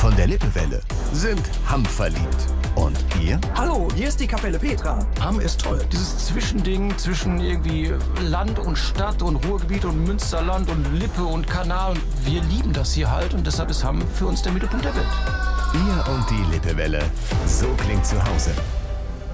von der Lippewelle sind Hamm verliebt. Und ihr? Hallo, hier ist die Kapelle Petra. Hamm ist toll. Dieses Zwischending zwischen irgendwie Land und Stadt und Ruhrgebiet und Münsterland und Lippe und Kanal. Und wir lieben das hier halt und deshalb ist Hamm für uns der Mittelpunkt der Welt. Ihr und die Lippewelle. So klingt zu Hause.